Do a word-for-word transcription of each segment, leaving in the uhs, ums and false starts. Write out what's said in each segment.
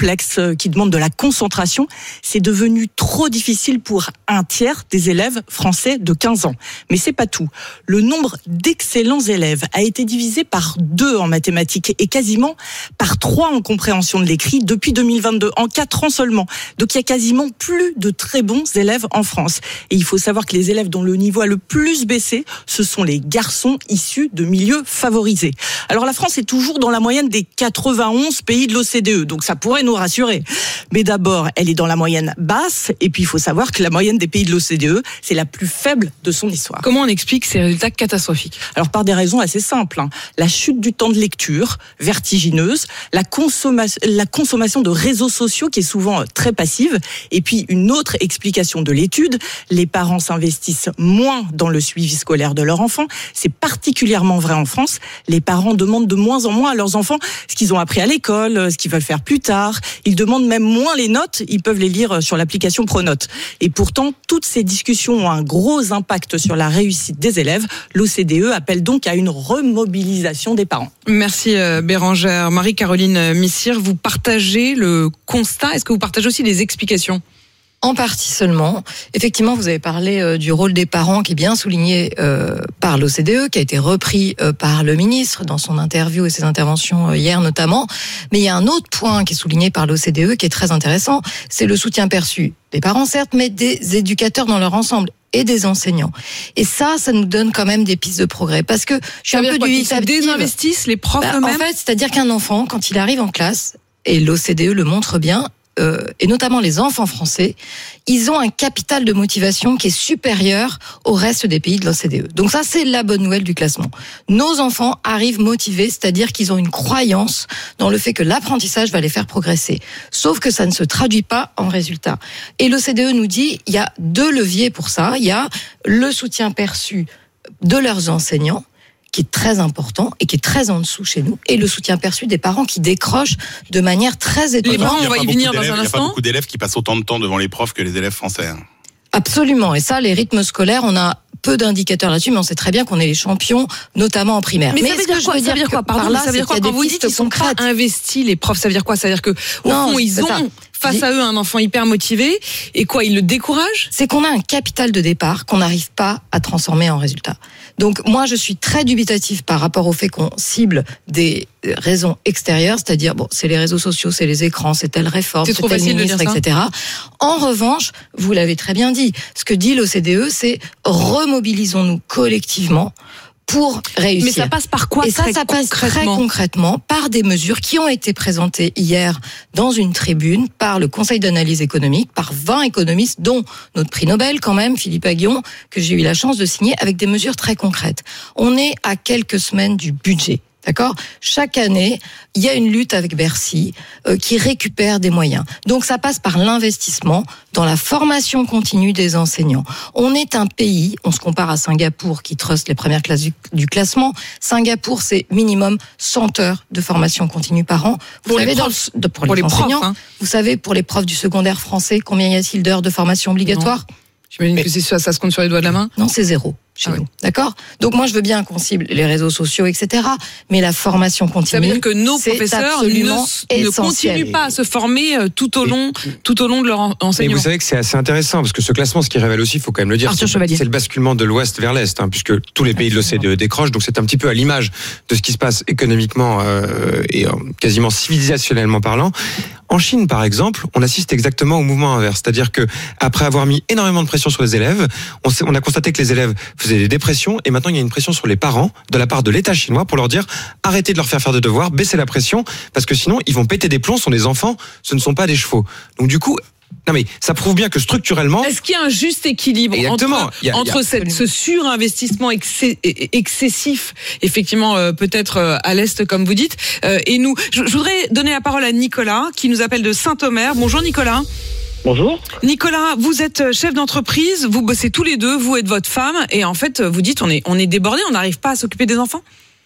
complexe, qui demande de la concentration. C'est devenu trop difficile pour un tiers des élèves français de quinze ans. Mais c'est pas tout. Le nombre d'excellents élèves a été divisé par deux en mathématiques et quasiment par trois en compréhension de l'écrit depuis deux mille vingt-deux, en quatre ans seulement. Donc il y a quasiment plus de très bons élèves en France. Et il faut savoir que les élèves dont le niveau a le plus baissé, ce sont les garçons issus de milieux favorisés. Alors la France est toujours dans la moyenne des quatre-vingt-onze pays de l'O C D E, donc ça pourrait nous rassurer. Mais d'abord, elle est dans la moyenne basse, et puis il faut savoir que la moyenne des pays de l'O C D E, c'est la plus faible de son histoire. Comment on explique ces résultats catastrophiques ? Alors par des raisons assez simples. Hein. La chute du temps de lecture, vertigineuse, la, consommation, la consommation de réseaux sociaux qui est souvent très passive, et puis une autre explication de l'étude, les parents s'investissent moins dans le suivi scolaire de leur enfant. C'est particulièrement vrai en France. Les parents demandent de moins en moins à leurs enfants ce qu'ils ont appris à l'école, ce qu'ils veulent faire plus tard. Ils demandent même moins les notes, ils peuvent les lire sur l'application Pronote. Et pourtant, toutes ces discussions ont un gros impact sur la réussite des élèves. L'O C D E appelle donc à une remobilisation des parents. Merci Bérangère. Marie-Caroline Missire, vous partagez le constat. Est-ce que vous partagez aussi les explications ? En partie seulement. Effectivement, vous avez parlé euh, du rôle des parents qui est bien souligné euh, par l'O C D E, qui a été repris euh, par le ministre dans son interview et ses interventions euh, hier notamment. Mais il y a un autre point qui est souligné par l'O C D E qui est très intéressant, c'est le soutien perçu des parents certes, mais des éducateurs dans leur ensemble et des enseignants. Et ça, ça nous donne quand même des pistes de progrès. Parce que je suis ça un veut peu dire quoi, du qu'ils se désinvestissent les profs bah, eux-mêmes ? En fait, c'est-à-dire qu'un enfant, quand il arrive en classe, et l'O C D E le montre bien, Euh, et notamment les enfants français, ils ont un capital de motivation qui est supérieur au reste des pays de l'O C D E. Donc ça, c'est la bonne nouvelle du classement. Nos enfants arrivent motivés, c'est-à-dire qu'ils ont une croyance dans le fait que l'apprentissage va les faire progresser. Sauf que ça ne se traduit pas en résultats. Et l'O C D E nous dit, il y a deux leviers pour ça. Il y a le soutien perçu de leurs enseignants, qui est très important et qui est très en dessous chez nous, et le soutien perçu des parents qui décrochent de manière très étonnante. Les parents, on va y venir dans un instant. Il n'y a pas beaucoup d'élèves qui passent autant de temps devant les profs que les élèves français. Absolument, et ça, les rythmes scolaires, on a peu d'indicateurs là-dessus, mais on sait très bien qu'on est les champions, notamment en primaire. Mais, mais ça veut dire quoi, ça veut dire quoi Pardon, là, ça veut dire quoi quand vous dites qu'ils sont pas investis, les profs, ça veut dire quoi ? Ça veut dire que au non, fond, ils ont ça. face à eux un enfant hyper motivé, et quoi, ils le découragent ? C'est qu'on a un capital de départ qu'on n'arrive pas à transformer en résultat. Donc moi, je suis très dubitative par rapport au fait qu'on cible des raisons extérieures, c'est-à-dire bon, c'est les réseaux sociaux, c'est les écrans, c'est telle réforme, c'est, c'est tel ministre, et cetera. En revanche, vous l'avez très bien dit, ce que dit l'O C D E, c'est remobilisons-nous collectivement pour réussir. Mais ça passe par quoi ? Et ça, ça passe très concrètement par des mesures qui ont été présentées hier dans une tribune par le Conseil d'analyse économique, par vingt économistes, dont notre prix Nobel quand même, Philippe Aghion, que j'ai eu la chance de signer, avec des mesures très concrètes. On est à quelques semaines du budget. D'accord ? Chaque année, il y a une lutte avec Bercy euh, qui récupère des moyens. Donc ça passe par l'investissement dans la formation continue des enseignants. On est un pays, on se compare à Singapour qui truste les premières classes du, du classement. Singapour, c'est minimum cent heures de formation continue par an. Vous pour savez, les profs, dans, pour, pour les, les enseignants, profs, hein. Vous savez, pour les profs du secondaire français, combien y a-t-il d'heures de formation obligatoire ? Non. J'imagine Mais... que c'est ça, ça se compte sur les doigts de la main ? Non, c'est zéro. Chez ah nous. Oui. D'accord ? Donc moi je veux bien qu'on cible les réseaux sociaux, et cetera. Mais la formation continue, ça veut dire que nos professeurs ne, ne continuent pas à se former tout au long, et, tout au long de leur enseignement. Et vous savez que c'est assez intéressant parce que ce classement, ce qui révèle aussi, il faut quand même le dire, c'est, c'est le basculement de l'Ouest vers l'Est, hein, puisque tous les pays de l'O C D E décrochent. Donc c'est un petit peu à l'image de ce qui se passe économiquement euh, et euh, quasiment civilisationnellement parlant. En Chine, par exemple, on assiste exactement au mouvement inverse, c'est-à-dire que après avoir mis énormément de pression sur les élèves, on, sait, on a constaté que les élèves faisaient des dépressions, et maintenant il y a une pression sur les parents de la part de l'État chinois pour leur dire arrêtez de leur faire faire des devoirs, baissez la pression, parce que sinon ils vont péter des plombs, ce sont des enfants, ce ne sont pas des chevaux. Donc du coup, non mais ça prouve bien que structurellement... Est-ce qu'il y a un juste équilibre Exactement. entre, il y a, entre il y a... cette, ce surinvestissement excès, excessif, effectivement euh, peut-être euh, à l'Est comme vous dites, euh, et nous, je, je voudrais donner la parole à Nicolas qui nous appelle de Saint-Omer. Bonjour Nicolas. Bonjour. Nicolas, vous êtes chef d'entreprise, vous bossez tous les deux, vous et votre femme, et en fait vous dites on est, on est débordé, on n'arrive pas à s'occuper des enfants ?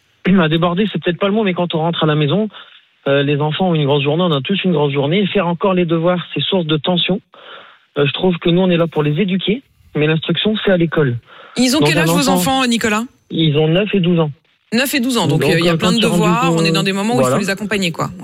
À déborder, c'est peut-être pas le mot, mais quand on rentre à la maison, euh, les enfants ont une grosse journée, on a tous une grosse journée, et faire encore les devoirs, c'est source de tension. Euh, je trouve que nous, on est là pour les éduquer, mais l'instruction, c'est à l'école. Ils ont donc, quel âge enfant, vos enfants, Nicolas ? Ils ont neuf et douze ans. neuf et douze ans, donc il y a plein de devoirs, on est dans des moments où voilà. Il faut les accompagner, quoi. Ouais.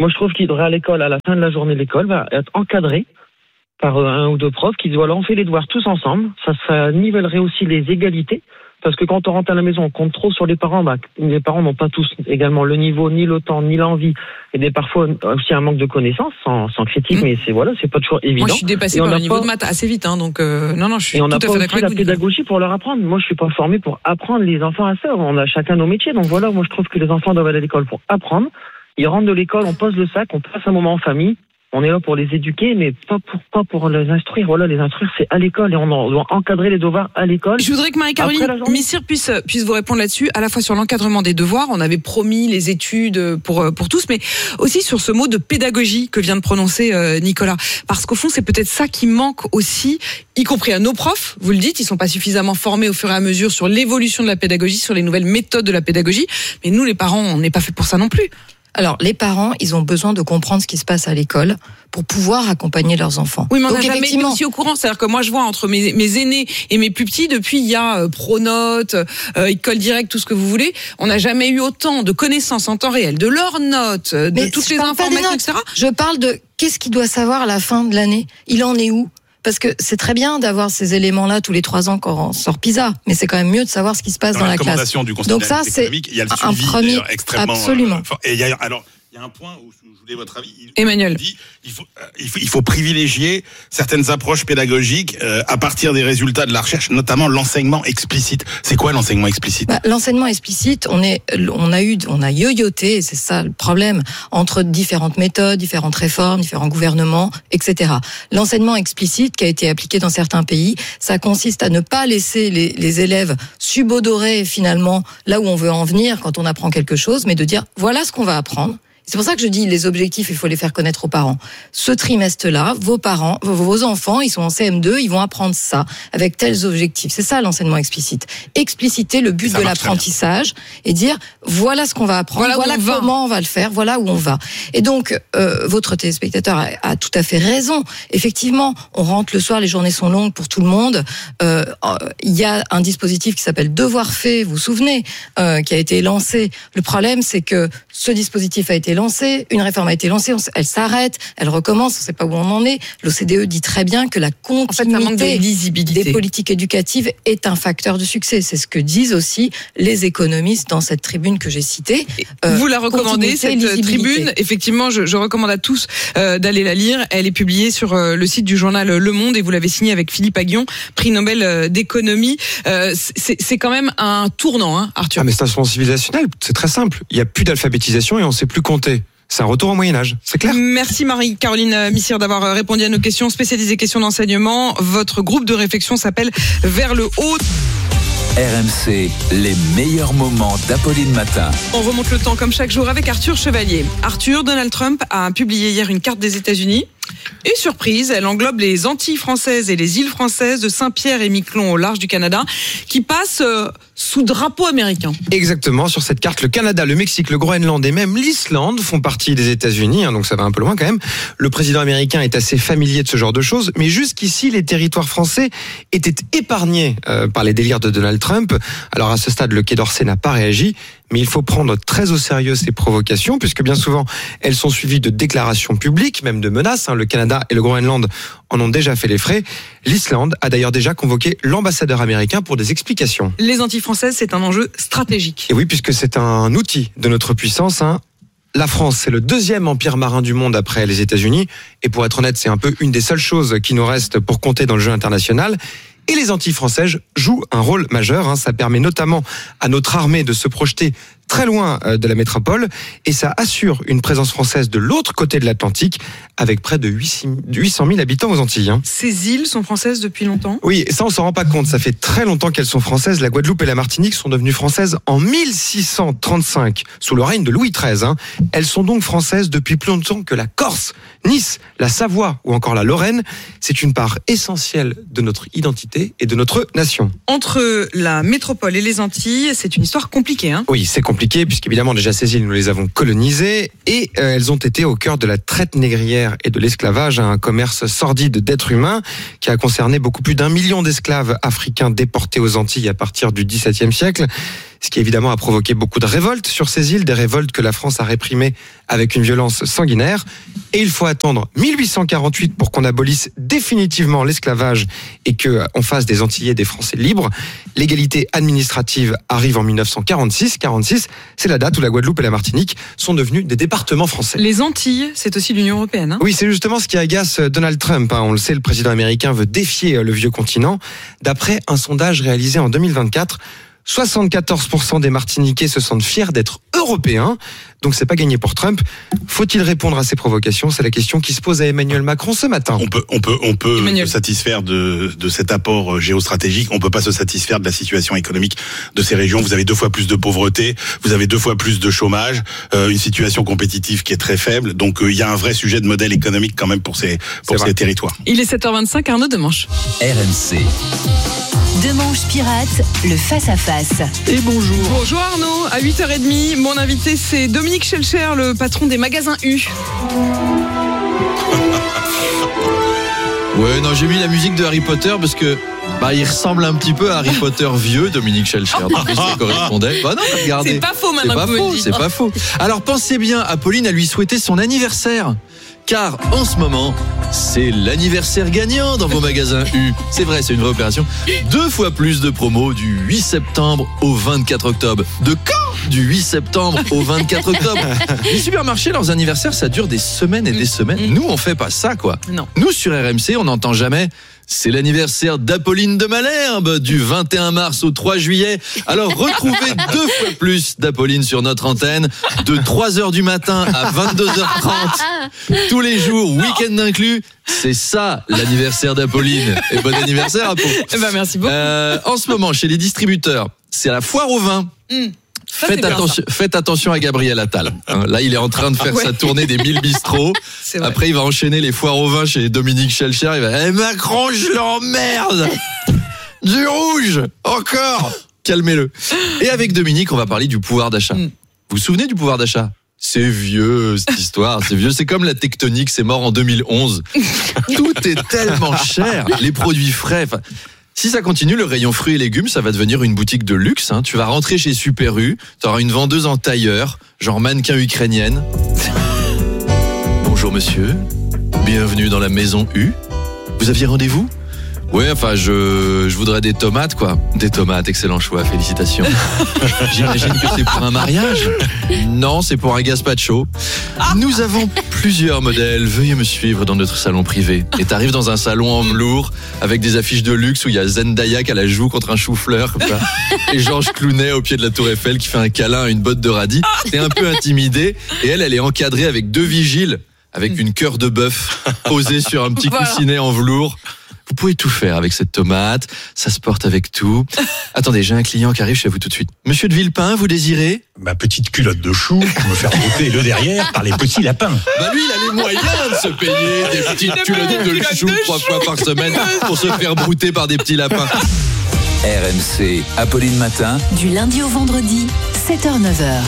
Moi, je trouve qu'il devrait à l'école, à la fin de la journée de l'école, va être encadré par un ou deux profs qui disent voilà, on fait les devoirs tous ensemble. Ça, ça nivellerait aussi les égalités. Parce que quand on rentre à la maison, on compte trop sur les parents. Bah, les parents n'ont pas tous également le niveau, ni le temps, ni l'envie. Et des, parfois aussi un manque de connaissances, sans, sans critique, mmh. mais c'est voilà, c'est pas toujours évident. Moi, je suis dépassée par le niveau pas... de maths assez vite, hein, donc euh, non, non, je suis tout à fait d'accord. Et on n'a pas aussi la vous, pédagogie pour leur apprendre. Moi, je suis pas formé pour apprendre les enfants à ça. On a chacun nos métiers, donc voilà. Moi, je trouve que les enfants doivent aller à l'école pour apprendre. Ils rentrent de l'école, on pose le sac, on passe un moment en famille. On est là pour les éduquer, mais pas pour, pas pour les instruire. Voilà, les instruire, c'est à l'école et on doit encadrer les devoirs à l'école. Je voudrais que Marie-Caroline Missire puisse, puisse vous répondre là-dessus, à la fois sur l'encadrement des devoirs. On avait promis les études pour, pour tous, mais aussi sur ce mot de pédagogie que vient de prononcer euh, Nicolas. Parce qu'au fond, c'est peut-être ça qui manque aussi, y compris à nos profs. Vous le dites, ils sont pas suffisamment formés au fur et à mesure sur l'évolution de la pédagogie, sur les nouvelles méthodes de la pédagogie. Mais nous, les parents, on n'est pas fait pour ça non plus. Alors, les parents, ils ont besoin de comprendre ce qui se passe à l'école pour pouvoir accompagner leurs enfants. Oui, mais on n'a jamais été aussi au courant. C'est-à-dire que moi, je vois entre mes, mes aînés et mes plus petits, depuis, il y a euh, Pronote, euh, École Directe, tout ce que vous voulez. On n'a jamais eu autant de connaissances en temps réel, de leurs notes, de mais toutes les informations, et cetera. Je parle de qu'est-ce qu'il doit savoir à la fin de l'année. Il en est où ? Parce que c'est très bien d'avoir ces éléments-là tous les trois ans quand on sort PISA, mais c'est quand même mieux de savoir ce qui se passe dans, dans la classe. Du Donc ça, c'est il y a le un suivi, premier, extrêmement, absolument. Euh, et il y a, alors, il y a un point où je voulais votre avis. Il, Emmanuel. Dit, il, faut, euh, il, faut, il faut privilégier certaines approches pédagogiques euh, à partir des résultats de la recherche, notamment l'enseignement explicite. C'est quoi l'enseignement explicite ? Bah, l'enseignement explicite, on est, on a eu, on a yo-yoté, et c'est ça le problème, entre différentes méthodes, différentes réformes, différents gouvernements, et cetera. L'enseignement explicite qui a été appliqué dans certains pays, ça consiste à ne pas laisser les, les élèves subodorer finalement là où on veut en venir quand on apprend quelque chose, mais de dire voilà ce qu'on va apprendre. C'est pour ça que je dis les objectifs, il faut les faire connaître aux parents. Ce trimestre-là, vos parents, vos enfants, ils sont en C M deux, ils vont apprendre ça avec tels objectifs. C'est ça l'enseignement explicite. Expliciter le but de l'apprentissage et dire voilà ce qu'on va apprendre, voilà, voilà on comment va. on va le faire, voilà où on va. Et donc euh, votre téléspectateur a, a tout à fait raison. Effectivement, on rentre le soir, les journées sont longues pour tout le monde. Euh, il y a un dispositif qui s'appelle Devoir fait, vous vous souvenez, euh, qui a été lancé. Le problème, c'est que ce dispositif a été lancée, une réforme a été lancée, elle s'arrête, elle recommence, on ne sait pas où on en est. L'O C D E dit très bien que la continuité en fait, de lisibilité. des politiques éducatives est un facteur de succès. C'est ce que disent aussi les économistes dans cette tribune que j'ai citée. Euh, Vous la recommandez, cette tribune. Effectivement, je, je recommande à tous euh, d'aller la lire. Elle est publiée sur euh, le site du journal Le Monde et vous l'avez signée avec Philippe Aghion, prix Nobel euh, d'économie. Euh, c'est, c'est quand même un tournant, hein, Arthur. Ah, mais c'est un changement civilisationnel. C'est très simple. Il n'y a plus d'alphabétisation et on ne sait plus compter. C'est un retour au Moyen-Âge, c'est clair. Merci Marie-Caroline Missire d'avoir répondu à nos questions spécialisées questions d'enseignement. Votre groupe de réflexion s'appelle Vers le haut. R M C, les meilleurs moments d'Apolline Matin. On remonte le temps comme chaque jour avec Arthur Chevalier. Arthur, Donald Trump a publié hier une carte des États-Unis. Et surprise, elle englobe les Antilles françaises et les îles françaises de Saint-Pierre et Miquelon au large du Canada, qui passent euh, sous drapeau américain. Exactement, sur cette carte, le Canada, le Mexique, le Groenland et même l'Islande font partie des États-Unis, hein, donc ça va un peu loin quand même. Le président américain est assez familier de ce genre de choses, mais jusqu'ici, les territoires français étaient épargnés euh, par les délires de Donald Trump. Alors à ce stade, le Quai d'Orsay n'a pas réagi. Mais il faut prendre très au sérieux ces provocations, puisque bien souvent, elles sont suivies de déclarations publiques, même de menaces. Le Canada et le Groenland en ont déjà fait les frais. L'Islande a d'ailleurs déjà convoqué l'ambassadeur américain pour des explications. Les Antilles françaises, c'est un enjeu stratégique. Et oui, puisque c'est un outil de notre puissance. Hein. La France, c'est le deuxième empire marin du monde après les États-Unis. Et pour être honnête, c'est un peu une des seules choses qui nous reste pour compter dans le jeu international. Et les Antilles françaises jouent un rôle majeur. Hein. Ça permet notamment à notre armée de se projeter très loin de la métropole et ça assure une présence française de l'autre côté de l'Atlantique avec près de huit cent mille habitants aux Antilles. Hein. Ces îles sont françaises depuis longtemps ? Oui, ça on s'en rend pas compte. Ça fait très longtemps qu'elles sont françaises. La Guadeloupe et la Martinique sont devenues françaises en mille six cent trente-cinq sous le règne de Louis treize. Hein. Elles sont donc françaises depuis plus longtemps que la Corse, Nice, la Savoie ou encore la Lorraine. C'est une part essentielle de notre identité et de notre nation. Entre la métropole et les Antilles, c'est une histoire compliquée. Hein. Oui, c'est compliqué. compliqué, puisqu'évidemment, déjà, ces îles, nous les avons colonisées, et euh, elles ont été au cœur de la traite négrière et de l'esclavage, un commerce sordide d'êtres humains qui a concerné beaucoup plus d'un million d'esclaves africains déportés aux Antilles à partir du dix-septième siècle. Ce qui évidemment a provoqué beaucoup de révoltes sur ces îles, des révoltes que la France a réprimées avec une violence sanguinaire. Et il faut attendre mille huit cent quarante-huit pour qu'on abolisse définitivement l'esclavage et qu'on fasse des Antillais des Français libres. L'égalité administrative arrive en mille neuf cent quarante-six. quarante-six, c'est la date où la Guadeloupe et la Martinique sont devenus des départements français. Les Antilles, c'est aussi l'Union européenne. Hein oui, c'est justement ce qui agace Donald Trump. On le sait, le président américain veut défier le vieux continent. D'après un sondage réalisé en deux mille vingt-quatre, soixante-quatorze pour cent des Martiniquais se sentent fiers d'être européens. Donc c'est pas gagné pour Trump. Faut-il répondre à ces provocations ? C'est la question qui se pose à Emmanuel Macron ce matin. On peut, on peut, on peut se satisfaire de, de cet apport géostratégique. On peut pas se satisfaire de la situation économique de ces régions. Vous avez deux fois plus de pauvreté, vous avez deux fois plus de chômage, euh, une situation compétitive qui est très faible. Donc il euh, y a un vrai sujet de modèle économique quand même pour ces, pour ces territoires. Il est sept heures vingt-cinq, Arnaud Demanche. R M C. Demanche Pirate, le face-à-face. Et bonjour. Bonjour Arnaud, à huit heures trente, mon invité c'est Dominique Schelcher, le patron des magasins U. Ouais, non, j'ai mis la musique de Harry Potter parce que bah il ressemble un petit peu à Harry Potter vieux, Dominique Schelcher. Donc ça correspondait. Bah non, regardez. C'est pas faux maintenant. C'est pas que faux, vous c'est pas faux. Alors pensez bien, Apolline a lui souhaité son anniversaire. Car en ce moment, c'est l'anniversaire gagnant dans vos magasins U. C'est vrai, c'est une vraie opération. Deux fois plus de promos du huit septembre au vingt-quatre octobre. De quand ? Du huit septembre au vingt-quatre octobre. Les supermarchés, leurs anniversaires, ça dure des semaines et des semaines. Nous, on fait pas ça, quoi. Non. Nous, sur R M C, on n'entend jamais... C'est l'anniversaire d'Apolline de Malherbe du vingt et un mars au trois juillet. Alors retrouvez deux fois plus d'Apolline sur notre antenne de trois heures du matin à vingt-deux heures trente tous les jours, week-end inclus. C'est ça l'anniversaire d'Apolline. Et bon anniversaire Apo. Eh ben, merci beaucoup. Euh, en ce moment chez les distributeurs, c'est la foire au vin. Mmh. Ça, faites, attention, faites attention à Gabriel Attal. Là, il est en train de faire ouais. sa tournée des mille bistrots. Après, il va enchaîner les foires au vin chez Dominique Schelcher. Il va, eh, Macron, je l'emmerde. Du rouge, encore. Calmez-le. Et avec Dominique, on va parler du pouvoir d'achat. Mm. Vous vous souvenez du pouvoir d'achat ? C'est vieux, cette histoire. C'est vieux. C'est comme la tectonique. C'est mort en deux mille onze. Tout est tellement cher. Les produits frais. Enfin, si ça continue, le rayon fruits et légumes, ça va devenir une boutique de luxe. Hein. Tu vas rentrer chez Super U, tu auras une vendeuse en tailleur, genre mannequin ukrainienne. Bonjour monsieur, bienvenue dans la maison U. Vous aviez rendez-vous ? Ouais, enfin, je, je voudrais des tomates, quoi. Des tomates, excellent choix, félicitations. J'imagine que c'est pour un mariage ? Non, c'est pour un gazpacho. Nous avons plusieurs modèles. Veuillez me suivre dans notre salon privé. Et t'arrives dans un salon en velours avec des affiches de luxe où il y a Zendaya qui a la joue contre un chou-fleur, comme ça. Et Georges Clooney au pied de la Tour Eiffel qui fait un câlin à une botte de radis. T'es un peu intimidé. Et elle, elle est encadrée avec deux vigiles, avec une cœur de bœuf posée sur un petit coussinet en velours. Vous pouvez tout faire avec cette tomate, ça se porte avec tout. Attendez, j'ai un client qui arrive chez vous tout de suite. Monsieur de Villepin, vous désirez ? Ma petite culotte de chou pour me faire brouter le derrière par les petits lapins. Bah lui, il a les moyens de se payer des petites culottes de chou trois fois par semaine pour se faire brouter par des petits lapins. R M C, Apolline Matin. Du lundi au vendredi, sept heures neuf heures.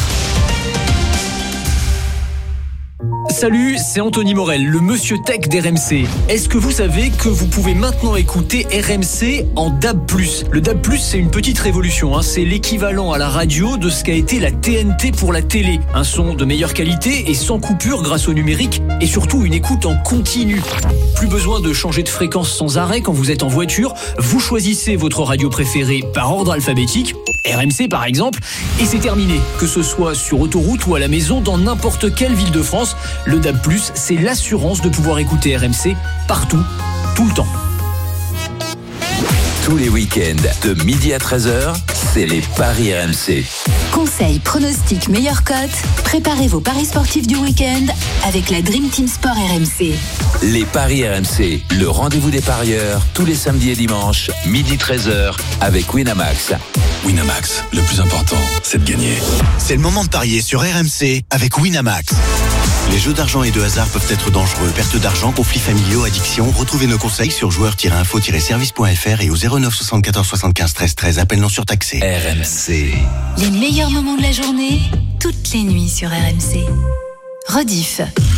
Salut, c'est Anthony Morel, le monsieur tech d'R M C. Est-ce que vous savez que vous pouvez maintenant écouter R M C en D A B plus ? Le D A B plus, c'est une petite révolution. Hein. C'est l'équivalent à la radio de ce qu'a été la T N T pour la télé. Un son de meilleure qualité et sans coupure grâce au numérique et surtout une écoute en continu. Plus besoin de changer de fréquence sans arrêt quand vous êtes en voiture. Vous choisissez votre radio préférée par ordre alphabétique. R M C par exemple, et c'est terminé. Que ce soit sur autoroute ou à la maison, dans n'importe quelle ville de France, le D A B plus, c'est l'assurance de pouvoir écouter R M C partout, tout le temps. Tous les week-ends, de midi à treize heures, c'est les paris R M C. Conseils, pronostics, meilleures cotes, préparez vos paris sportifs du week-end avec la Dream Team Sport R M C. Les paris R M C, le rendez-vous des parieurs, tous les samedis et dimanches, midi treize heures, avec Winamax. Winamax, le plus important, c'est de gagner. C'est le moment de parier sur R M C avec Winamax. Les jeux d'argent et de hasard peuvent être dangereux. Perte d'argent, conflits familiaux, addiction. Retrouvez nos conseils sur joueurs tiret info tiret service point f r et au zéro neuf soixante-quatorze soixante-quinze treize treize. Appel non surtaxé. R M C. Les meilleurs moments de la journée, toutes les nuits sur R M C. Rediff.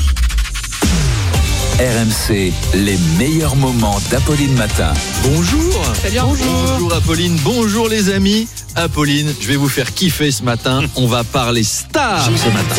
R M C, les meilleurs moments d'Apolline Matin. Bonjour. Salut, bonjour. Bonjour Apolline, bonjour les amis. Apolline, je vais vous faire kiffer ce matin. On va parler stars ce matin.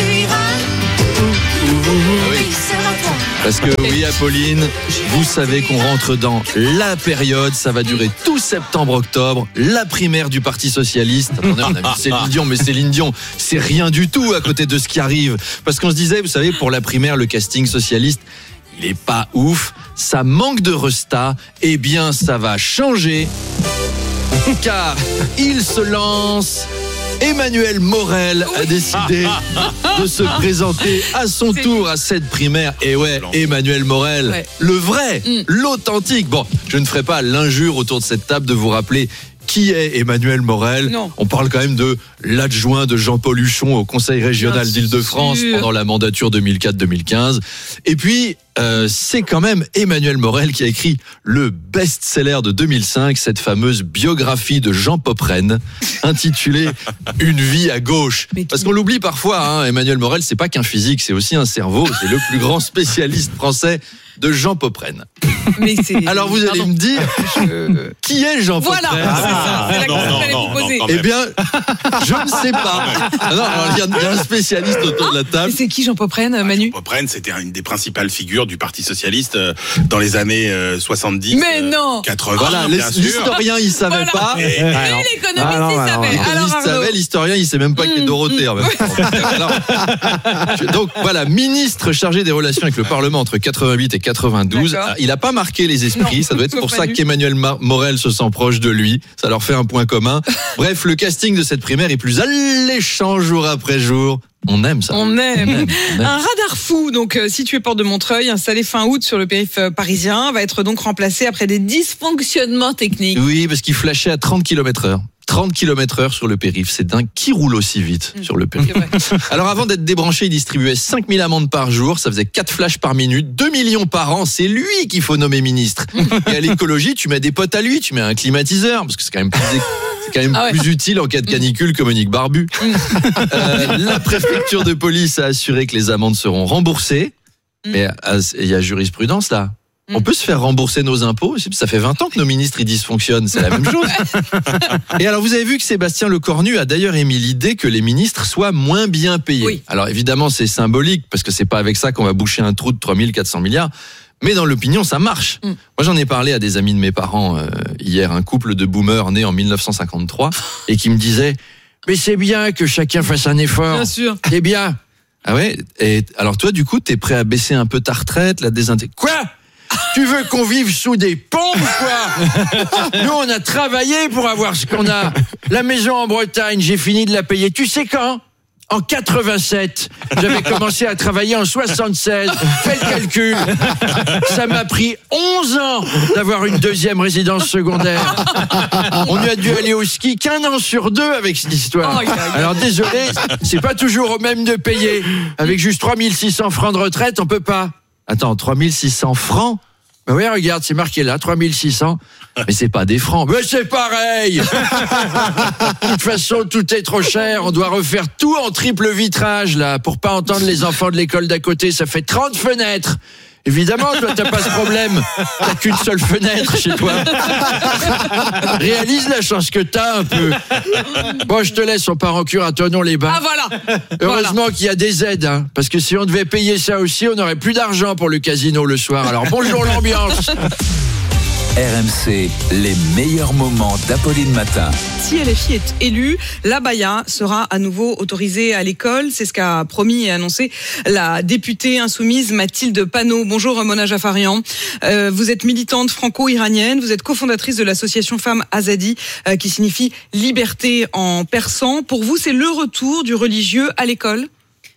Ah oui. Parce que oui Apolline, vous savez qu'on rentre dans la période, ça va durer tout septembre-octobre, la primaire du Parti Socialiste. Attendez, on a vu Céline Dion, mais Céline Dion, c'est rien du tout à côté de ce qui arrive. Parce qu'on se disait, vous savez, pour la primaire, le casting socialiste, il est pas ouf, ça manque de resta, eh bien ça va changer, car il se lance. Emmanuel Morel a décidé de se présenter à son tour à cette primaire. Et ouais, Emmanuel Morel, ouais. Le vrai, mm. l'authentique. Bon, je ne ferai pas l'injure autour de cette table de vous rappeler qui est Emmanuel Morel. Non. On parle quand même de l'adjoint de Jean-Paul Huchon au Conseil régional Bien d'Île-de-France sûr. pendant la mandature deux mille quatre deux mille quinze. Et puis, euh, c'est quand même Emmanuel Morel qui a écrit le best-seller de deux mille cinq, cette fameuse biographie de Jean Popren, intitulée « Une vie à gauche ». Parce qu'on l'oublie parfois, hein, Emmanuel Morel, c'est pas qu'un physique, c'est aussi un cerveau. C'est le plus grand spécialiste français de Jean Popren. Mais c'est... Alors vous allez Pardon. me dire, je... qui est Jean Popren ? Voilà, c'est ça, c'est la question que j'allais vous poser. Eh bien, je ne sais pas. Non, alors, il y a un spécialiste autour de la table. Et c'est qui Jean Popren, Manu ? Jean Popren, c'était une des principales figures du Parti Socialiste dans les années soixante-dix, Mais non quatre-vingts. Voilà, bien l'historien, il savait voilà. pas. Et, et l'économiste, ah non, il savait. L'économiste alors, savait, l'historien, il sait même pas mmh. qu'il est Dorothée en même temps. Alors, donc voilà, ministre chargé des relations avec le Parlement entre quatre-vingt-huit et quatre-vingt-douze. D'accord. Il n'a pas marqué les esprits. Non, ça doit être pour ça fallu. qu'Emmanuel Morel se sent proche de lui. Ça leur fait un point commun. Bref, le casting de cette primaire est plus alléchant jour après jour. On aime ça. On aime. On aime, on aime. Un radar fou, donc euh, situé porte de Montreuil, installé fin août sur le périph' parisien, va être donc remplacé après des dysfonctionnements techniques. Oui, parce qu'il flashait à trente kilomètres heure. trente kilomètres heure sur le périph', c'est dingue. Qui roule aussi vite mmh, sur le périph'? Alors avant d'être débranché, il distribuait cinq mille amendes par jour, ça faisait quatre flashs par minute, deux millions par an, c'est lui qu'il faut nommer ministre. Et à l'écologie, tu mets des potes à lui, tu mets un climatiseur, parce que c'est quand même plus, c'est quand même ah ouais. plus utile en cas de canicule que Monique Barbu. euh, la préfecture de police a assuré que les amendes seront remboursées, mmh. mais il y a jurisprudence là. On peut se faire rembourser nos impôts. Ça fait vingt ans que nos ministres ils dysfonctionnent. C'est la même chose. Et alors, vous avez vu que Sébastien Lecornu a d'ailleurs émis l'idée que les ministres soient moins bien payés. Oui. Alors, évidemment, c'est symbolique parce que c'est pas avec ça qu'on va boucher un trou de trois mille quatre cents milliards. Mais dans l'opinion, ça marche. Mm. Moi, j'en ai parlé à des amis de mes parents euh, hier, un couple de boomers nés en mille neuf cent cinquante-trois et qui me disaient « Mais c'est bien que chacun fasse un effort. » Bien sûr. C'est bien. Ah ouais. Et alors, toi, du coup, t'es prêt à baisser un peu ta retraite, la désintégrer. Quoi ? Tu veux qu'on vive sous des ponts ou quoi ? Nous, on a travaillé pour avoir ce qu'on a. La maison en Bretagne, j'ai fini de la payer. Tu sais quand ? En quatre-vingt-sept. J'avais commencé à travailler en soixante-seize. Fais le calcul. Ça m'a pris onze ans d'avoir une deuxième résidence secondaire. On a dû aller au ski qu'un an sur deux avec cette histoire. Alors désolé, c'est pas toujours au même de payer. Avec juste trois mille six cents francs de retraite, on peut pas. Attends, trois mille six cents francs ? Ben oui, regarde, c'est marqué là, trois mille six cents. Mais c'est pas des francs. Mais c'est pareil. De toute façon, tout est trop cher. On doit refaire tout en triple vitrage, là, pour pas entendre les enfants de l'école d'à côté. Ça fait trente fenêtres. Évidemment, toi, t'as pas ce problème. T'as qu'une seule fenêtre chez toi. Réalise la chance que t'as un peu. Bon, je te laisse, on part en cure à Thonon-les-Bains. Ah, voilà. Heureusement voilà. qu'il y a des aides, hein, parce que si on devait payer ça aussi, on n'aurait plus d'argent pour le casino le soir. Alors, bonjour l'ambiance. R M C, les meilleurs moments d'Apolline Matin. Si L F I est élue, l'abaya sera à nouveau autorisée à l'école. C'est ce qu'a promis et annoncé la députée insoumise Mathilde Panot. Bonjour Mona Jafarian. Euh, vous êtes militante franco-iranienne. Vous êtes cofondatrice de l'association Femmes Azadi, euh, qui signifie liberté en persan. Pour vous, c'est le retour du religieux à l'école ?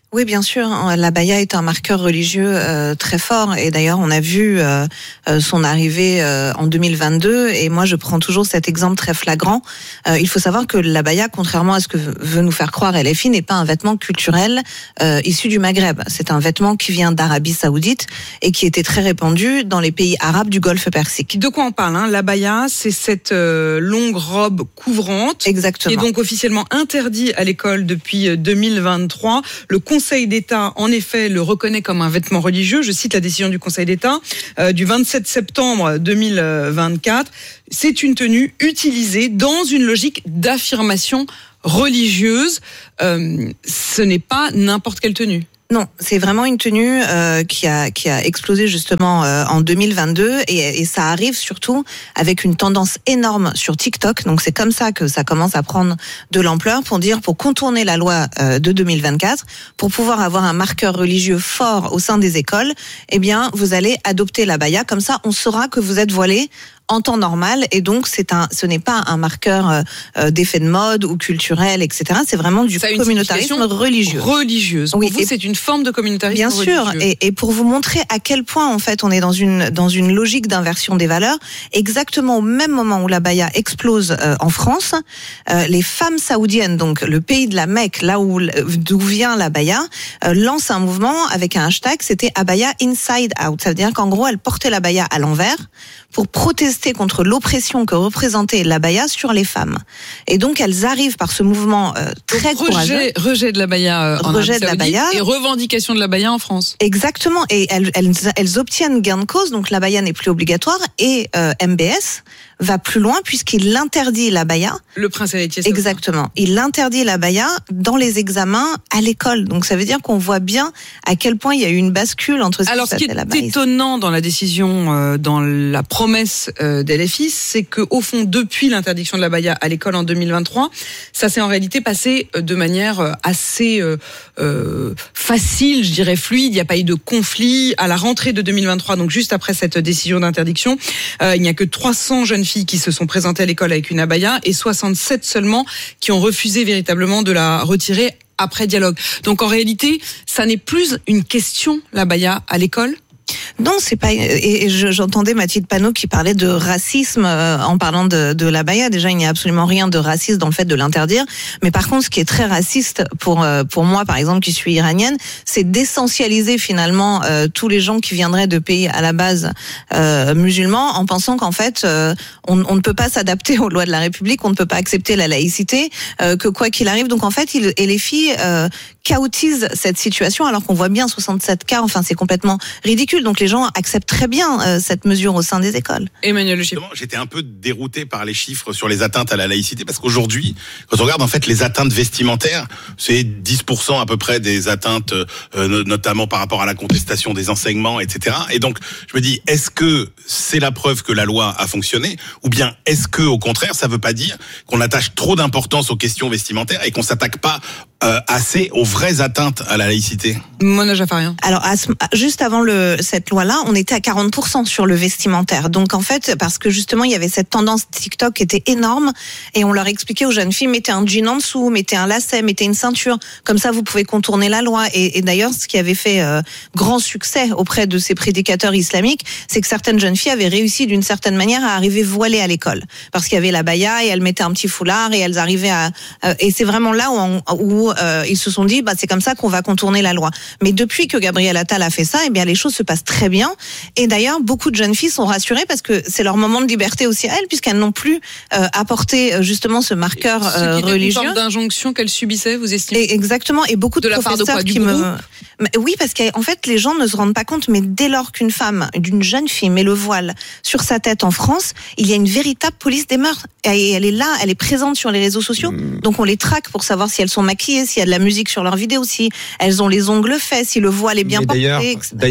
Oui, bien sûr. L'abaya est un marqueur religieux euh, très fort. Et d'ailleurs, on a vu euh, son arrivée euh, en deux mille vingt-deux. Et moi, je prends toujours cet exemple très flagrant. Euh, il faut savoir que l'abaya, contrairement à ce que veut nous faire croire L F I, n'est pas un vêtement culturel euh, issu du Maghreb. C'est un vêtement qui vient d'Arabie Saoudite et qui était très répandu dans les pays arabes du Golfe Persique. De quoi on parle, hein? L'abaya, c'est cette euh, longue robe couvrante. Exactement. Qui est donc officiellement interdit à l'école depuis deux mille vingt-trois. Le Le Conseil d'État, en effet, le reconnaît comme un vêtement religieux. Je cite la décision du Conseil d'État euh, du vingt-sept septembre deux mille vingt-quatre. C'est une tenue utilisée dans une logique d'affirmation religieuse. Euh, ce n'est pas n'importe quelle tenue. Non, c'est vraiment une tenue euh, qui a qui a explosé justement euh, en deux mille vingt-deux et, et ça arrive surtout avec une tendance énorme sur TikTok. Donc c'est comme ça que ça commence à prendre de l'ampleur pour dire pour contourner la loi euh, de deux mille vingt-quatre, pour pouvoir avoir un marqueur religieux fort au sein des écoles. Eh bien, vous allez adopter l'abaya, comme ça on saura que vous êtes voilé en temps normal, et donc c'est un, ce n'est pas un marqueur euh, d'effet de mode ou culturel, et cetera. C'est vraiment du communautarisme religieux. Religieuse. Pour oui, vous, c'est une forme de communautarisme bien religieux. Bien sûr, et, et pour vous montrer à quel point en fait on est dans une dans une logique d'inversion des valeurs, exactement au même moment où l'abaya explose euh, en France, euh, les femmes saoudiennes, donc le pays de la Mecque, là où d'où vient l'abaya, euh, lancent un mouvement avec un hashtag, c'était abaya inside out. Ça veut dire qu'en gros elles portaient l'abaya à l'envers pour protester contre l'oppression que représentait l'abaya sur les femmes. Et donc elles arrivent par ce mouvement euh, très donc, courageux. Rejet, rejet de l'abaya euh, en rejet de l'abaya et revendication de l'abaya en France. Exactement. Et elles, elles, elles obtiennent gain de cause. Donc l'abaya n'est plus obligatoire et euh, M B S va plus loin puisqu'il interdit l'abaya. Le prince héritier. Exactement. Il interdit l'abaya dans les examens à l'école. Donc ça veut dire qu'on voit bien à quel point il y a eu une bascule entre ce Alors ce qui est étonnant dans la décision, euh, dans la promesse euh, d'L F I, c'est que au fond, depuis l'interdiction de l'abaya à l'école en deux mille vingt-trois, ça s'est en réalité passé de manière assez euh, euh, facile, je dirais fluide. Il n'y a pas eu de conflit à la rentrée de deux mille vingt-trois. Donc juste après cette décision d'interdiction, euh, il n'y a que trois cents jeunes filles qui se sont présentées à l'école avec une abaya et soixante-sept seulement qui ont refusé véritablement de la retirer après dialogue. Donc en réalité, ça n'est plus une question, l'abaya à l'école. Non, c'est pas. Et j'entendais Mathilde Panot qui parlait de racisme euh, en parlant de, de l'abaya. Déjà, il n'y a absolument rien de raciste dans le fait de l'interdire. Mais par contre, ce qui est très raciste pour euh, pour moi, par exemple, qui suis iranienne, c'est d'essentialiser finalement euh, tous les gens qui viendraient de pays à la base euh, musulmans, en pensant qu'en fait, euh, on, on ne peut pas s'adapter aux lois de la République, on ne peut pas accepter la laïcité, euh, que quoi qu'il arrive. Donc en fait, il, et les filles euh, chaotisent cette situation, alors qu'on voit bien soixante-sept cas. Enfin, c'est complètement ridicule. Donc les gens acceptent très bien euh, cette mesure au sein des écoles. Emmanuel Le Chypre. J'étais un peu dérouté par les chiffres sur les atteintes à la laïcité, parce qu'aujourd'hui, quand on regarde en fait les atteintes vestimentaires, c'est dix pour cent à peu près des atteintes, euh, notamment par rapport à la contestation des enseignements, et cetera. Et donc, je me dis, est-ce que c'est la preuve que la loi a fonctionné, ou bien est-ce que, au contraire, ça veut pas dire qu'on attache trop d'importance aux questions vestimentaires et qu'on s'attaque pas Euh, assez aux vraies atteintes à la laïcité? Mona Jaffarian. Alors, à ce, juste avant le, cette loi-là, on était à quarante pour cent sur le vestimentaire. Donc, en fait, parce que justement, il y avait cette tendance TikTok qui était énorme, et on leur expliquait aux jeunes filles, mettez un jean en dessous, mettez un lacet, mettez une ceinture, comme ça, vous pouvez contourner la loi. Et, et d'ailleurs, ce qui avait fait euh, grand succès auprès de ces prédicateurs islamiques, c'est que certaines jeunes filles avaient réussi d'une certaine manière à arriver voilées à l'école, parce qu'il y avait la baya et elles mettaient un petit foulard et elles arrivaient à. Euh, et c'est vraiment là où, on, où Euh, ils se sont dit bah c'est comme ça qu'on va contourner la loi. Mais depuis que Gabriel Attal a fait ça, eh bien les choses se passent très bien. Et d'ailleurs beaucoup de jeunes filles sont rassurées parce que c'est leur moment de liberté aussi à elles, puisqu'elles n'ont plus euh, apporté justement ce marqueur euh, ce qui religieux. Une forme d'injonction qu'elles subissaient, vous estimez? Et exactement. Et beaucoup de, de la professeurs part de quoi, qui du me groupe? Oui, parce qu'en fait les gens ne se rendent pas compte, mais dès lors qu'une femme, d'une jeune fille met le voile sur sa tête en France, il y a une véritable police des mœurs. Et elle est là, elle est présente sur les réseaux sociaux. Mmh. Donc on les traque pour savoir si elles sont maquillées, s'il y a de la musique sur leurs vidéos, si elles ont les ongles faits, si le voile est bien Mais porté. D'ailleurs, d'ailleurs, quand Gabriel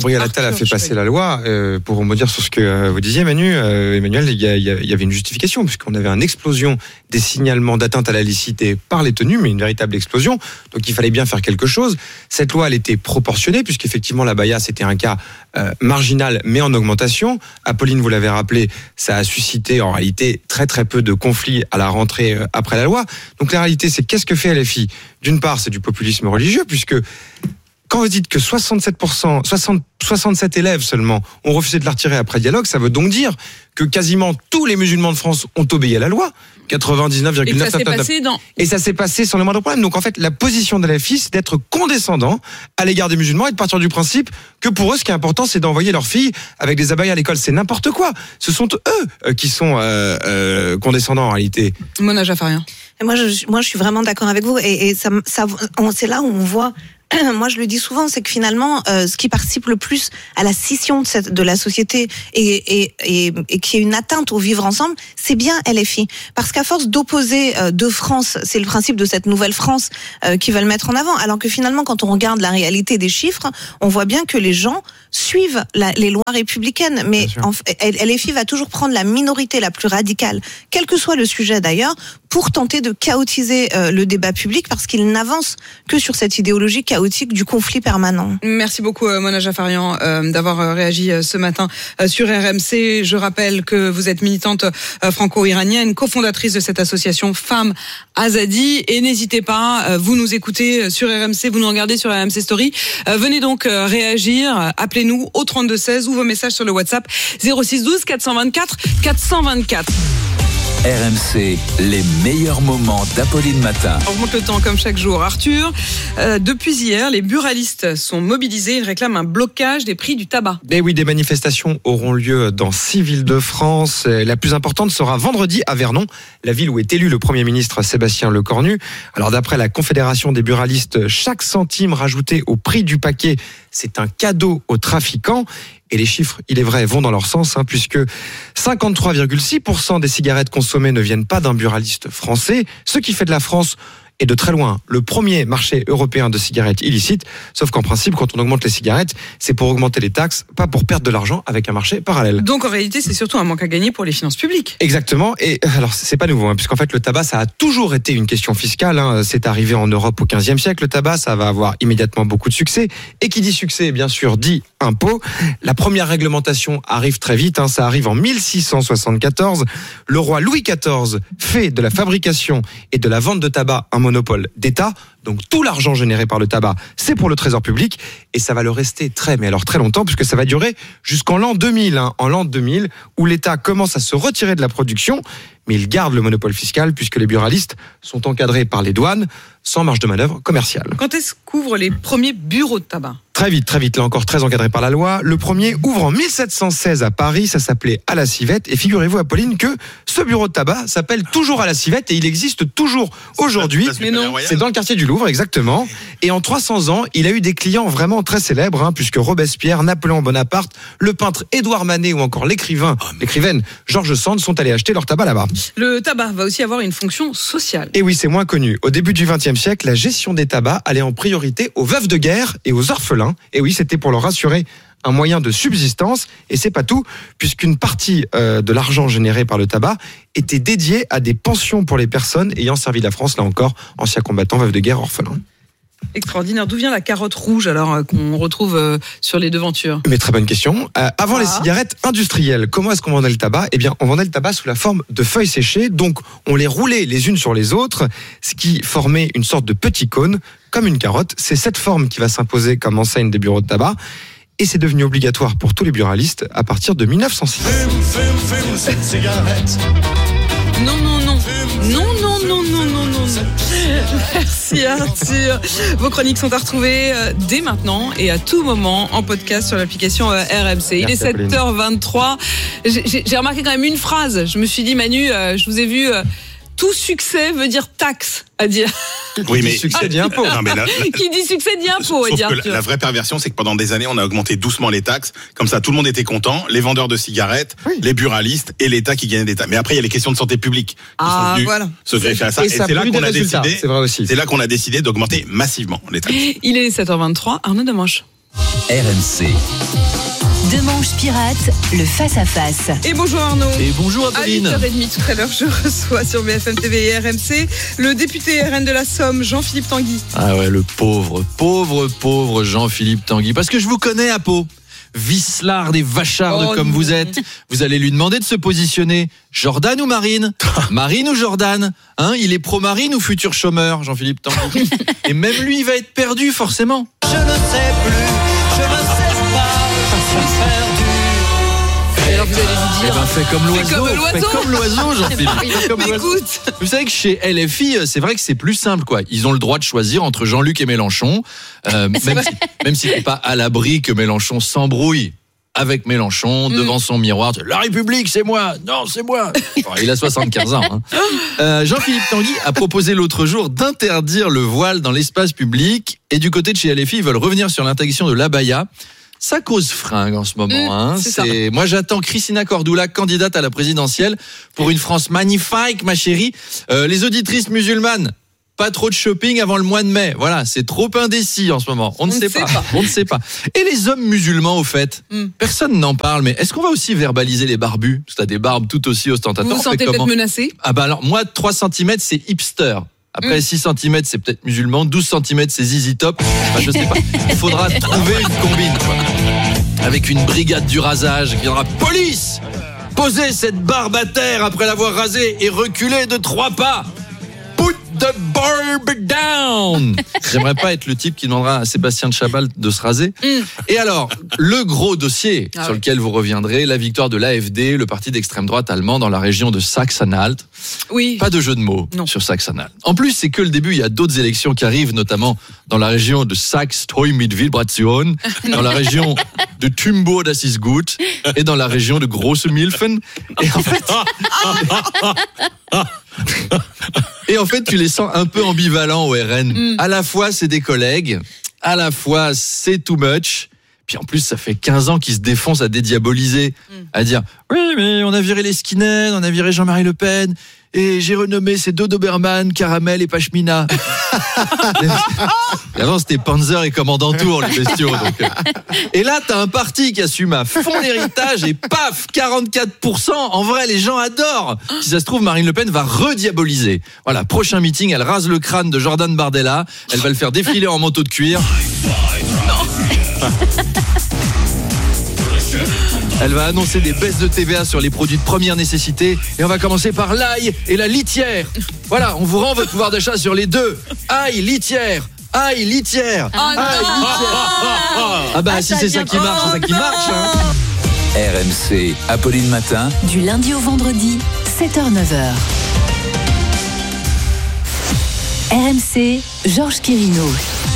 Gabriel Attal a fait passer la loi, euh, pour rebondir sur ce que euh, vous disiez, Manu, euh, Emmanuel, il y, a, il y avait une justification, puisqu'on avait une explosion des signalements d'atteinte à la laïcité par les tenues, mais une véritable explosion. Donc il fallait bien faire quelque chose. Cette loi, elle était proportionnée, puisqu'effectivement la baya, c'était un cas euh, marginal, mais en augmentation. Apolline, vous l'avez rappelé, ça a suscité en réalité très très peu de conflits à la rentrée euh, après la loi. Donc la réalité, c'est qu'est-ce que fait L F I ? D'une part, c'est du populisme religieux, puisque quand vous dites que soixante-sept pour cent, soixante, soixante-sept élèves seulement ont refusé de la retirer après dialogue, ça veut donc dire que quasiment tous les musulmans de France ont obéi à la loi. quatre-vingt-dix-neuf virgule neuf pour cent. Et ça s'est passé dans... Et ça s'est passé sans le moindre problème. Donc en fait, la position de L F I, c'est d'être condescendant à l'égard des musulmans et de partir du principe que pour eux, ce qui est important, c'est d'envoyer leurs filles avec des abayas à l'école. C'est n'importe quoi. Ce sont eux qui sont euh, euh, condescendants en réalité. Mona Jafarian. Moi, je, moi, je suis vraiment d'accord avec vous. Et, et ça, ça, on, c'est là où on voit. Moi, je le dis souvent, c'est que finalement, euh, ce qui participe le plus à la scission de, cette, de la société et, et, et, et qui est une atteinte au vivre ensemble, c'est bien L F I. Parce qu'à force d'opposer euh, deux France, c'est le principe de cette nouvelle France euh, qu'ils veulent mettre en avant. Alors que finalement, quand on regarde la réalité des chiffres, on voit bien que les gens suivent la, les lois républicaines. Mais en, L F I va toujours prendre la minorité la plus radicale, quel que soit le sujet d'ailleurs, pour tenter de chaotiser euh, le débat public, parce qu'il n'avance que sur cette idéologie chaotique du conflit permanent. Merci beaucoup Mona Jafarian euh, d'avoir euh, réagi euh, ce matin euh, sur R M C. Je rappelle que vous êtes militante euh, franco-iranienne, cofondatrice de cette association Femmes Azadi, et n'hésitez pas, euh, vous nous écoutez sur R M C, vous nous regardez sur R M C Story, euh, venez donc euh, réagir, appelez-nous au trente-deux seize ou vos messages sur le WhatsApp zéro six douze quatre cent vingt-quatre quatre cent vingt-quatre. R M C, les meilleurs moments d'Apolline Matin. On remonte le temps comme chaque jour. Arthur, euh, depuis hier, les buralistes sont mobilisés. Ils réclament un blocage des prix du tabac. Et oui, des manifestations auront lieu dans six villes de France. La plus importante sera vendredi à Vernon, la ville où est élu le Premier ministre Sébastien Lecornu. Alors d'après la Confédération des buralistes, chaque centime rajouté au prix du paquet, c'est un cadeau aux trafiquants. Et les chiffres, il est vrai, vont dans leur sens, hein, puisque cinquante-trois virgule six pour cent des cigarettes consommées ne viennent pas d'un buraliste français, ce qui fait de la France, et de très loin, le premier marché européen de cigarettes illicites. Sauf qu'en principe, quand on augmente les cigarettes, c'est pour augmenter les taxes, pas pour perdre de l'argent avec un marché parallèle. Donc en réalité, c'est surtout un manque à gagner pour les finances publiques. Exactement. Et alors, c'est pas nouveau, hein, puisqu'en fait, le tabac, ça a toujours été une question fiscale. Hein. C'est arrivé en Europe au quinzième siècle. Le tabac, ça va avoir immédiatement beaucoup de succès. Et qui dit succès, bien sûr, dit impôt. La première réglementation arrive très vite. Hein. Ça arrive en mille six cent soixante-quatorze. Le roi Louis quatorze fait de la fabrication et de la vente de tabac un monopole d'État. Donc tout l'argent généré par le tabac, c'est pour le trésor public, et ça va le rester très, mais alors très longtemps, puisque ça va durer jusqu'en l'an deux mille, hein, en l'an deux mille, où l'État commence à se retirer de la production, mais il garde le monopole fiscal, puisque les buralistes sont encadrés par les douanes, sans marge de manœuvre commerciale. Quand est-ce qu'ouvrent les premiers bureaux de tabac ? Très vite, très vite, là encore très encadré par la loi. Le premier ouvre en mille sept cent seize à Paris, ça s'appelait à la Civette, et figurez-vous, Apolline, que ce bureau de tabac s'appelle toujours à la Civette, et il existe toujours aujourd'hui. Mais non. C'est dans le quartier du Louvre, exactement. Et en trois cents ans, il a eu des clients vraiment très célèbres, hein, puisque Robespierre, Napoléon Bonaparte, le peintre Édouard Manet ou encore l'écrivain, l'écrivaine George Sand sont allés acheter leur tabac là-bas. Le tabac va aussi avoir une fonction sociale. Et oui, c'est moins connu. Au début du vingtième siècle, la gestion des tabacs allait en priorité aux veuves de guerre et aux orphelins. Et oui, c'était pour leur assurer un moyen de subsistance, et c'est pas tout, puisqu'une partie euh, de l'argent généré par le tabac était dédiée à des pensions pour les personnes ayant servi la France, là encore, anciens combattants, veuves de guerre, orphelins. Extraordinaire. D'où vient la carotte rouge alors euh, qu'on retrouve euh, sur les devantures ? Mais très bonne question. Euh, avant ah. les cigarettes industrielles, comment est-ce qu'on vendait le tabac ? Eh bien, on vendait le tabac sous la forme de feuilles séchées, donc on les roulait les unes sur les autres, ce qui formait une sorte de petit cône, comme une carotte. C'est cette forme qui va s'imposer comme enseigne des bureaux de tabac. Et c'est devenu obligatoire pour tous les buralistes à partir de mille neuf cent six. Non, non, non. Non, non, non, non, non, non. Merci Arthur. Vos chroniques sont à retrouver dès maintenant et à tout moment en podcast sur l'application R M C. Il Merci, est sept heures vingt-trois. J'ai, j'ai remarqué quand même une phrase. Je me suis dit, Manu, je vous ai vu... Tout succès veut dire taxe, à dire. Oui, mais succès dit impôt. Non, mais la, la, qui dit succès dit impôt, à sauf dire. que la, la vraie perversion, c'est que pendant des années, on a augmenté doucement les taxes. Comme ça, tout le monde était content. Les vendeurs de cigarettes, oui. les buralistes et l'État qui gagnait des taxes. Mais après, il y a les questions de santé publique qui ah, sont venues voilà. se greffer à ça. Et, et ça c'est là qu'on a décidé. C'est vrai aussi. C'est là qu'on a décidé d'augmenter massivement les taxes. Il est sept heures vingt-trois. Arnaud Demanche. R M C. Demanche pirate, le face-à-face. Et bonjour Arnaud. Et bonjour Adeline. À huit heures trente tout à l'heure, je reçois sur B F M T V et R M C le député R N de la Somme, Jean-Philippe Tanguy. Ah ouais, le pauvre, pauvre, pauvre Jean-Philippe Tanguy. Parce que je vous connais à peau. Vicelard et vacharde Oh comme non. vous êtes. Vous allez lui demander de se positionner. Jordan ou Marine? Marine ou Jordan? Hein, il est pro-Marine ou futur chômeur, Jean-Philippe Tanguy? Et même lui, il va être perdu, forcément. Je ne sais plus, je ne sais pas, je suis perdu. Et alors vous allez vous Eh dire. ben, fais comme l'oiseau. Fais comme l'oiseau. Fais comme l'oiseau, Jean-Philippe. Fais comme Mais l'oiseau. écoute. Vous savez que chez L F I, c'est vrai que c'est plus simple, quoi. Ils ont le droit de choisir entre Jean-Luc et Mélenchon, euh, même, si, même si c'est pas à l'abri que Mélenchon s'embrouille avec Mélenchon Mm. devant son miroir. La République, c'est moi. Non, c'est moi. Enfin, il a soixante-quinze ans. Hein. Euh, Jean-Philippe Tanguy a proposé l'autre jour d'interdire le voile dans l'espace public. Et du côté de chez L F I, ils veulent revenir sur l'interdiction de l'abaya. Ça cause fringue en ce moment. Mmh, hein. c'est ça. C'est... Moi, j'attends Christina Cordula, candidate à la présidentielle, pour une France magnifique, ma chérie. Euh, les auditrices musulmanes, pas trop de shopping avant le mois de mai. Voilà, c'est trop indécis en ce moment. On, ne sait, pas. pas. On ne sait pas. Et les hommes musulmans, au fait, Mmh. personne n'en parle. Mais est-ce qu'on va aussi verbaliser les barbus? Parce que t'as des barbes tout aussi ostentatoires. Vous vous On fait sentez comment? peut-être menacé? Ah bah alors, moi, trois centimètres, c'est hipster. Après, Mm. six centimètres, c'est peut-être musulman. douze centimètres, c'est zizi top. Enfin, je sais pas. Il faudra trouver une combine, quoi. Avec une brigade du rasage qui viendra. Police! Posez cette barbe à terre après l'avoir rasée et reculez de trois pas. Put the barb down! J'aimerais pas être le type qui demandera à Sébastien de Chabal de se raser. Mm. Et alors, le gros dossier Ah sur ouais. lequel vous reviendrez, la victoire de l'A F D, le parti d'extrême droite allemand dans la région de Sachsen-Anhalt. Oui. Pas de jeu de mots Non. sur Sachsen-Anhalt. En plus, c'est que le début, il y a d'autres élections qui arrivent, notamment dans la région de Saxe-Treu-mit-Vibration, dans la région de Tumbo, das ist gut, et dans la région de Grosse-Milfen. Et en fait, et en fait, tu les sens un peu ambivalents au R N. Mm. À la fois, c'est des collègues, à la fois, c'est too much. Puis en plus, ça fait quinze ans qu'ils se défoncent à dédiaboliser, Mm. à dire « Oui, mais on a viré les skinheads, on a viré Jean-Marie Le Pen, et j'ai renommé ces deux Doberman, Caramel et Pashmina. » Et avant, c'était Panzer et Commandant Tour, les bestiaux. Donc, euh. Et là, t'as un parti qui assume à fond l'héritage, et paf, quarante-quatre pour cent. En vrai, les gens adorent. Si ça se trouve, Marine Le Pen va rediaboliser. Voilà, prochain meeting, elle rase le crâne de Jordan Bardella, elle va le faire défiler en manteau de cuir. Elle va annoncer des baisses de T V A sur les produits de première nécessité. Et on va commencer par l'ail et la litière. Voilà, on vous rend votre pouvoir d'achat sur les deux. Ail, litière. Ail, litière. Oh Ail, litière. Ah bah si c'est ça qui marche, c'est ça qui marche. Hein. R M C, Apolline Matin. Du lundi au vendredi, sept heures neuf heures. R M C, Georges Quirino.